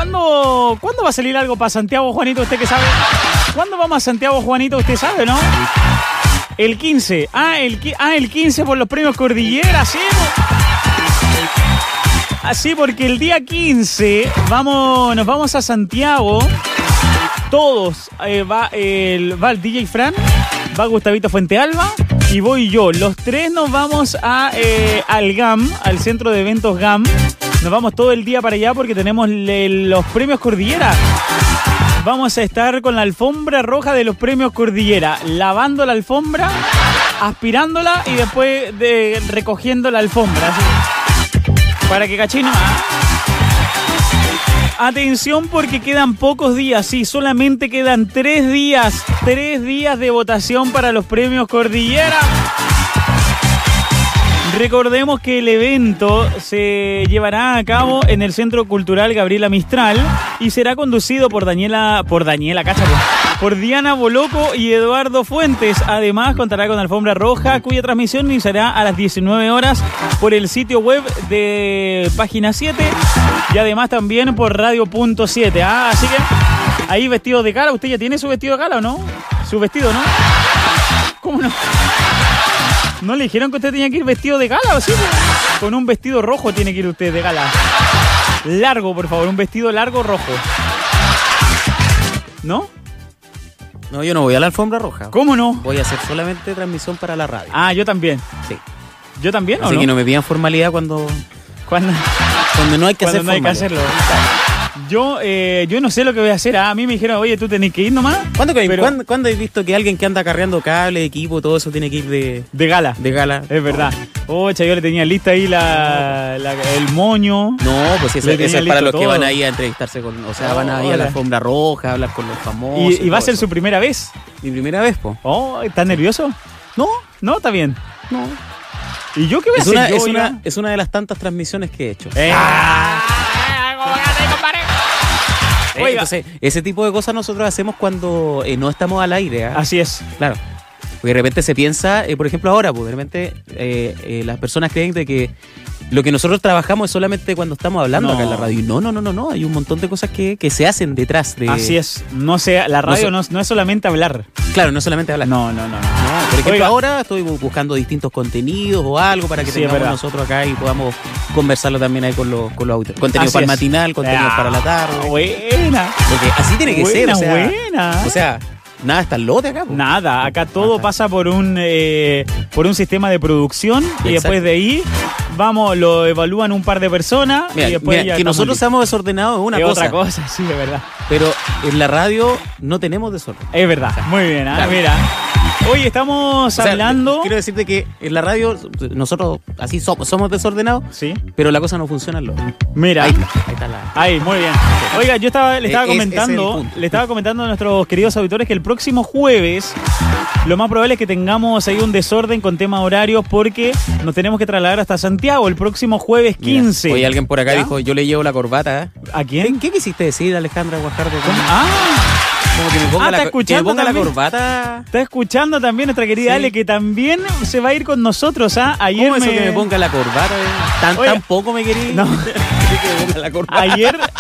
¿Cuándo va a salir algo para Santiago, Juanito? ¿Usted qué sabe? ¿Cuándo vamos a Santiago, Juanito? ¿Usted sabe, no? El 15. El 15 por los premios Cordillera, ¿sí? Así porque el día 15 nos vamos a Santiago. Todos. Va el DJ Fran, va Gustavito Fuentealba y voy yo. Los tres nos vamos al GAM, al centro de eventos GAM. Nos vamos todo el día para allá porque tenemos los premios Cordillera. Vamos a estar con la alfombra roja de los premios Cordillera, lavando la alfombra, aspirándola y después recogiendo la alfombra. ¿Sí? Para que cachino. Atención porque quedan pocos días, sí, solamente quedan 3 días. 3 días de votación para los premios Cordillera. Recordemos que el evento se llevará a cabo en el Centro Cultural Gabriela Mistral y será conducido por Diana Boloco y Eduardo Fuentes. Además, contará con alfombra roja, cuya transmisión iniciará a las 19 horas por el sitio web de Página 7 y además también por Radio.7. Así que ahí vestido de gala. ¿Usted ya tiene su vestido de gala o no? Su vestido, ¿no? ¿Cómo no? ¿No le dijeron que usted tenía que ir vestido de gala o sí? Con un vestido rojo tiene que ir usted de gala. Largo, por favor, un vestido largo rojo. ¿No? No, yo no voy a la alfombra roja. ¿Cómo no? Voy a hacer solamente transmisión para la radio. Yo también. Sí. ¿Yo también Así o no? que no me pidan formalidad cuando no hay que hacer no hay que hacerlo. Yo no sé lo que voy a hacer. A mí me dijeron, oye, tú tenés que ir nomás. ¿Cuándo has visto que alguien que anda cargando cable, equipo, todo eso tiene que ir de gala? De gala. Es verdad. Yo le tenía lista ahí el moño. No, pues eso es para los que todo. van ahí a entrevistarse van a ir a la alfombra roja, a hablar con los famosos. ¿Y va a ser su primera vez? Mi primera vez, po. ¿Estás nervioso? No, está bien. No. ¿Y yo qué voy a hacer? Es una de las tantas transmisiones que he hecho. Oiga. Entonces, ese tipo de cosas nosotros hacemos cuando no estamos al aire. Así es. Claro. Porque de repente se piensa, por ejemplo ahora, pues de repente las personas creen de que lo que nosotros trabajamos es solamente cuando estamos hablando acá en la radio. No. Hay un montón de cosas que se hacen detrás de... Así es. La radio no es solamente hablar. Claro, no es solamente hablar. No. Por ejemplo, ahora estoy buscando distintos contenidos o algo para que tengamos nosotros acá y podamos conversarlo también ahí con los auditores. Contenido para el matinal, contenido para la tarde. Buena. Porque así tiene que ser. Buena. O sea, nada está al lote acá. Nada, acá todo pasa por un sistema de producción. Exacto. Y después de ahí lo evalúan un par de personas. Mira, y después que nosotros seamos desordenados es una cosa. Otra cosa, sí, es verdad. Pero en la radio no tenemos desorden. Es verdad, muy bien, claro. Mira. Hoy estamos hablando... Quiero decirte que en la radio nosotros así somos desordenados, sí, pero la cosa no funciona en lo... Mira. Ahí está. Ahí, muy bien. Oiga, yo le estaba comentando a nuestros queridos auditores que el próximo jueves lo más probable es que tengamos ahí un desorden con tema horarios porque nos tenemos que trasladar hasta Santiago el próximo jueves 15. Hoy alguien por acá dijo, yo le llevo la corbata. ¿A quién? ¿Qué quisiste decir, Alejandra Guajardo? Como que me ponga la corbata. Está escuchando también nuestra querida Ale, que también se va a ir con nosotros. Ayer ¿Cómo eso que me ponga la corbata? ¿Tampoco me quería? No. Que me ponga la corbata. Ayer